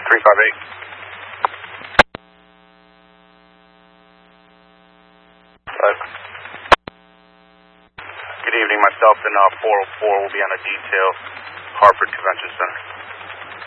358. Good evening. Myself and 404 will be on a detail, Hartford Convention Center.